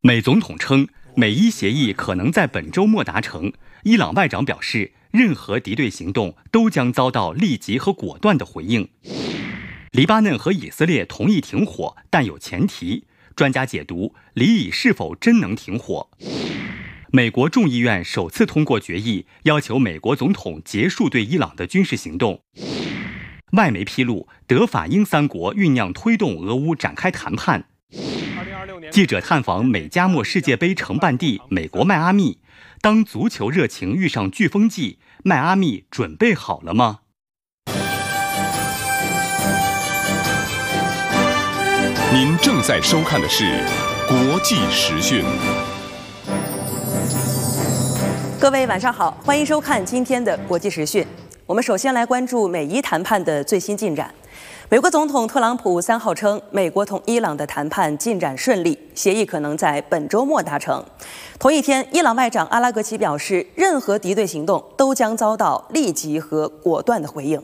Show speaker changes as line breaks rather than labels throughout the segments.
美总统称，美伊协议可能在本周末达成。伊朗外长表示，任何敌对行动都将遭到立即和果断的回应。黎巴嫩和以色列同意停火，但有前提。专家解读，黎以是否真能停火？美国众议院首次通过决议，要求美国总统结束对伊朗的军事行动。外媒披露，德法英三国酝酿推动俄乌展开谈判。记者探访美加墨世界杯承办地美国迈阿密，当足球热情遇上飓风季，迈阿密准备好了吗？
您正在收看的是国际时讯。
各位晚上好，欢迎收看今天的国际时讯。我们首先来关注美伊谈判的最新进展。美国总统特朗普3号称，美国同伊朗的谈判进展顺利，协议可能在本周末达成。同一天，伊朗外长阿拉格齐表示，任何敌对行动都将遭到立即和果断的回应。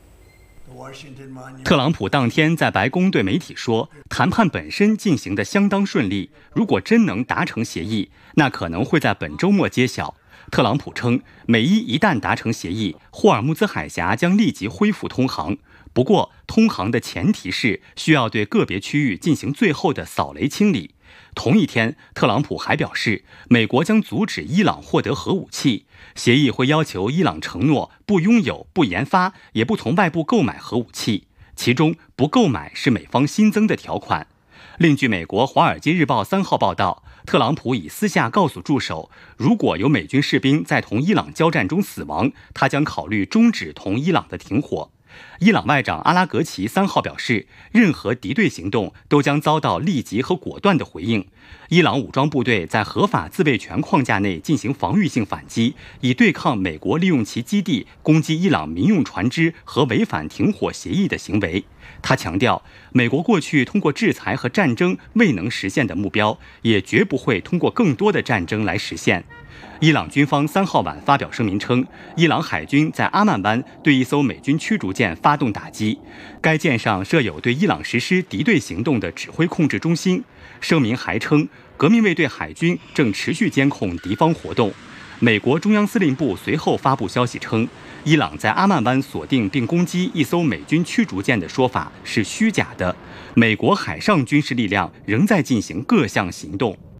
特朗普当天在白宫对媒体说，谈判本身进行得相当顺利，如果真能达成协议，那可能会在本周末揭晓。特朗普称，美伊一旦达成协议，霍尔木兹海峡将立即恢复通航。不过，通航的前提是需要对个别区域进行最后的扫雷清理。同一天，特朗普还表示，美国将阻止伊朗获得核武器，协议会要求伊朗承诺不拥有、不研发，也不从外部购买核武器，其中不购买是美方新增的条款。另据美国《华尔街日报》3号报道，特朗普已私下告诉助手，如果有美军士兵在同伊朗交战中死亡，他将考虑终止同伊朗的停火。伊朗外长阿拉格齐3号表示，任何敌对行动都将遭到立即和果断的回应。伊朗武装部队在合法自卫权框架内进行防御性反击，以对抗美国利用其基地攻击伊朗民用船只和违反停火协议的行为。他强调，美国过去通过制裁和战争未能实现的目标，也绝不会通过更多的战争来实现。伊朗军方3号晚发表声明称，伊朗海军在阿曼湾对一艘美军驱逐舰发动打击，该舰上设有对伊朗实施敌对行动的指挥控制中心。声明还称，革命卫队海军正持续监控敌方活动。美国中央司令部随后发布消息称，伊朗在阿曼湾锁定并攻击一艘美军驱逐舰的说法是虚假的，美国海上军事力量仍在进行各项行动。